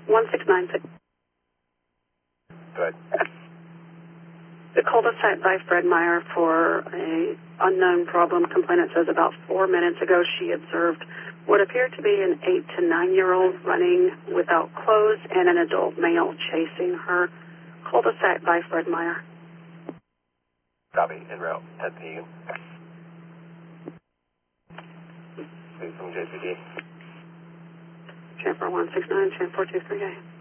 1696. Go ahead. The cul-de-sac by Fred Meyer for a unknown problem. Complainant says about 4 minutes ago she observed what appeared to be an 8 to 9-year-old running without clothes and an adult male chasing her. Cul-de-sac by Fred Meyer. Copy. En route. 10 p.m. Please from JCD. Chamfer 169, Chamfer 238.